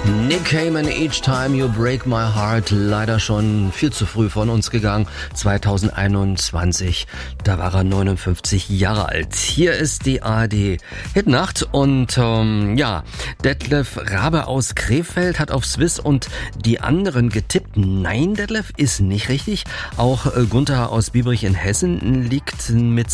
Nick Cayman, Each Time You Break My Heart, leider schon viel zu früh von uns gegangen, 2021, da war er 59 Jahre alt. Hier ist die ARD Hitnacht und Detlef Rabe aus Krefeld hat auf Swiss und die anderen getippt. Nein, Detlef ist nicht richtig. Auch Gunther aus Biebrich in Hessen liegt mit